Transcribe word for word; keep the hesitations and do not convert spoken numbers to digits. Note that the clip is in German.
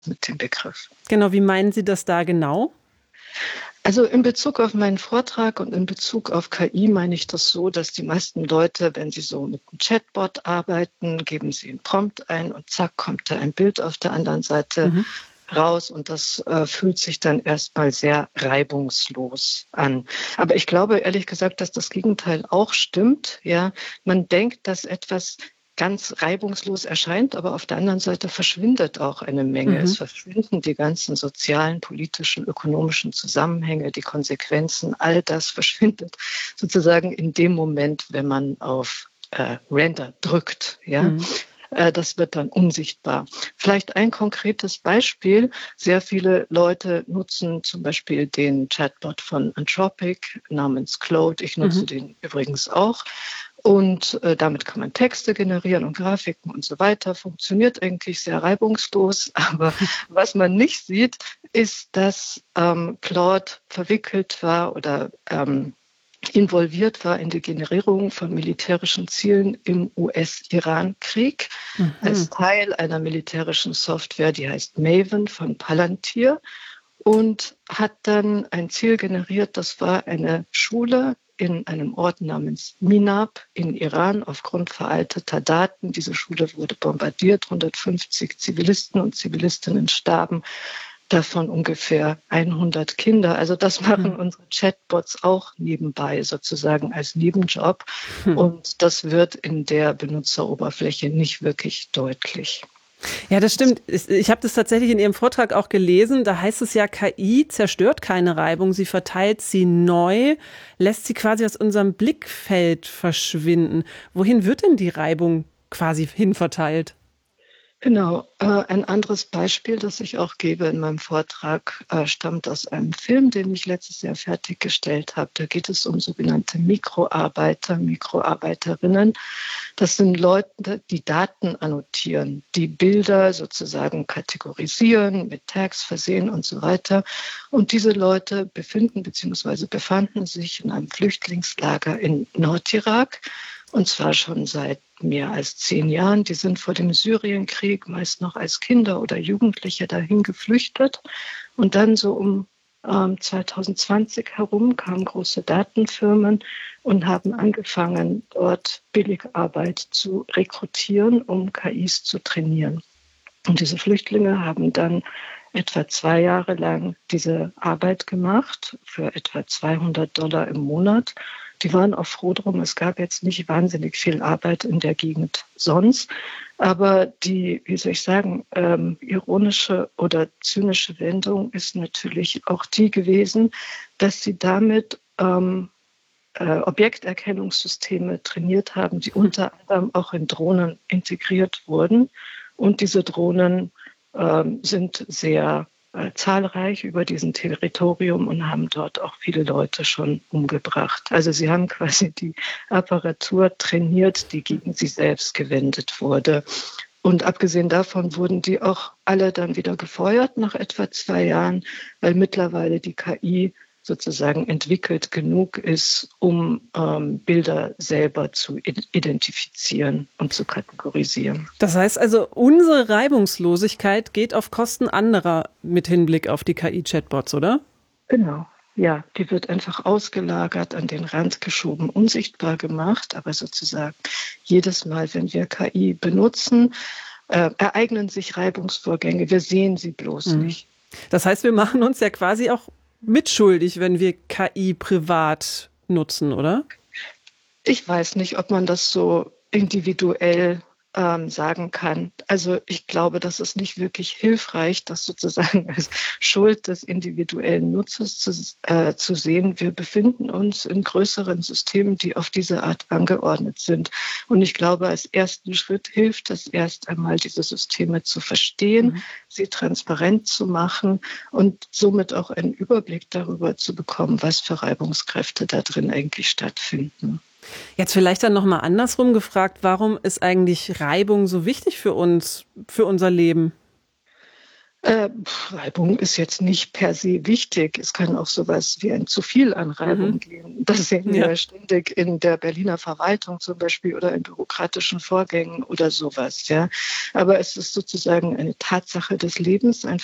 mit dem Begriff. Genau, wie meinen Sie das da genau? Also in Bezug auf meinen Vortrag und in Bezug auf K I meine ich das so, dass die meisten Leute, wenn sie so mit einem Chatbot arbeiten, geben sie einen Prompt ein und zack, kommt da ein Bild auf der anderen Seite Mhm. raus und das äh, fühlt sich dann erstmal sehr reibungslos an. Aber ich glaube ehrlich gesagt, dass das Gegenteil auch stimmt. Ja, man denkt, dass etwas ganz reibungslos erscheint, aber auf der anderen Seite verschwindet auch eine Menge. Es Mhm. verschwinden die ganzen sozialen, politischen, ökonomischen Zusammenhänge, die Konsequenzen, all das verschwindet sozusagen in dem Moment, wenn man auf äh, Render drückt. Ja. Mhm. Das wird dann unsichtbar. Vielleicht ein konkretes Beispiel. Sehr viele Leute nutzen zum Beispiel den Chatbot von Anthropic namens Claude. Ich nutze Mhm. den übrigens auch. Und äh, damit kann man Texte generieren und Grafiken und so weiter. Funktioniert eigentlich sehr reibungslos. Aber was man nicht sieht, ist, dass ähm, Claude verwickelt war oder ähm, involviert war in die Generierung von militärischen Zielen im U S-Iran-Krieg als Mhm. Teil einer militärischen Software, die heißt Maven von Palantir und hat dann ein Ziel generiert, das war eine Schule in einem Ort namens Minab in Iran aufgrund veralteter Daten. Diese Schule wurde bombardiert, hundertfünfzig Zivilisten und Zivilistinnen starben, davon ungefähr hundert Kinder. Also das machen unsere Chatbots auch nebenbei, sozusagen als Nebenjob. Mhm. Und das wird in der Benutzeroberfläche nicht wirklich deutlich. Ja, das stimmt. Ich, ich habe das tatsächlich in Ihrem Vortrag auch gelesen. Da heißt es ja, K I zerstört keine Reibung, sie verteilt sie neu, lässt sie quasi aus unserem Blickfeld verschwinden. Wohin wird denn die Reibung quasi hinverteilt? Genau. Äh, ein anderes Beispiel, das ich auch gebe in meinem Vortrag, äh, stammt aus einem Film, den ich letztes Jahr fertiggestellt habe. Da geht es um sogenannte Mikroarbeiter, Mikroarbeiterinnen. Das sind Leute, die Daten annotieren, die Bilder sozusagen kategorisieren, mit Tags versehen und so weiter. Und diese Leute befinden bzw. befanden sich in einem Flüchtlingslager in Nordirak. Und zwar schon seit mehr als zehn Jahren. Die sind vor dem Syrienkrieg meist noch als Kinder oder Jugendliche dahin geflüchtet. Und dann so um ähm, zwanzig zwanzig herum kamen große Datenfirmen und haben angefangen, dort Billigarbeit zu rekrutieren, um K Is zu trainieren. Und diese Flüchtlinge haben dann etwa zwei Jahre lang diese Arbeit gemacht für etwa zweihundert Dollar im Monat. Die waren auch froh drum. Es gab jetzt nicht wahnsinnig viel Arbeit in der Gegend sonst. Aber die, wie soll ich sagen, ähm, ironische oder zynische Wendung ist natürlich auch die gewesen, dass sie damit ähm, äh, Objekterkennungssysteme trainiert haben, die unter anderem auch in Drohnen integriert wurden. Und diese Drohnen ähm, sind sehr äh, zahlreich über diesem Territorium und haben dort auch viele Leute schon umgebracht. Also sie haben quasi die Apparatur trainiert, die gegen sie selbst gewendet wurde. Und abgesehen davon wurden die auch alle dann wieder gefeuert nach etwa zwei Jahren, weil mittlerweile die K I sozusagen entwickelt genug ist, um ähm, Bilder selber zu identifizieren und zu kategorisieren. Das heißt also, unsere Reibungslosigkeit geht auf Kosten anderer mit Hinblick auf die K I-Chatbots, oder? Genau. Ja, die wird einfach ausgelagert, an den Rand geschoben, unsichtbar gemacht. Aber sozusagen jedes Mal, wenn wir K I benutzen, äh, ereignen sich Reibungsvorgänge. Wir sehen sie bloß Mhm. nicht. Das heißt, wir machen uns ja quasi auch mitschuldig, wenn wir K I privat nutzen, oder? Ich weiß nicht, ob man das so individuell ähm, sagen kann. Also ich glaube, das ist nicht wirklich hilfreich, das sozusagen als Schuld des individuellen Nutzers zu, äh, zu sehen. Wir befinden uns in größeren Systemen, die auf diese Art angeordnet sind. Und ich glaube, als ersten Schritt hilft es erst einmal, diese Systeme zu verstehen, mhm. sie transparent zu machen und somit auch einen Überblick darüber zu bekommen, was für Reibungskräfte da drin eigentlich stattfinden. Jetzt vielleicht dann nochmal andersrum gefragt, warum ist eigentlich Reibung so wichtig für uns, für unser Leben? Äh, Reibung ist jetzt nicht per se wichtig. Es kann auch sowas wie ein zu viel an Reibung mhm. geben. Das sehen wir ja ständig in der Berliner Verwaltung zum Beispiel oder in bürokratischen Vorgängen oder sowas. Ja. Aber es ist sozusagen eine Tatsache des Lebens, ein